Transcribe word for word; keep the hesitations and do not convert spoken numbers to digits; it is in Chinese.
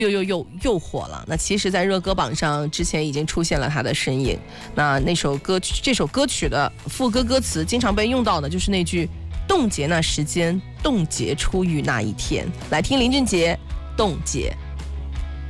又又又又火了。那其实，在热歌榜上之前已经出现了他的身影。那那首歌曲，这首歌曲的副歌歌词经常被用到的就是那句“冻结那时间，冻结初遇那一天”。来听林俊杰《冻结》。